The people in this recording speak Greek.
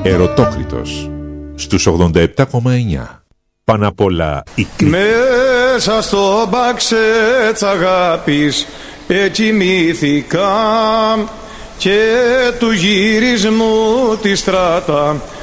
Ερωτόκριτος στους 87,9. Πάνω απ' όλα η Κρήτη. Μέσα στο μπαξέ της αγάπης εκοιμήθηκα και του γυρισμού τη στράτα